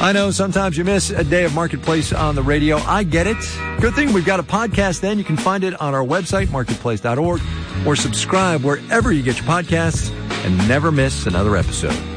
I know sometimes you miss a day of Marketplace on the radio. I get it. Good thing we've got a podcast then. You can find it on our website, marketplace.org, or subscribe wherever you get your podcasts and never miss another episode.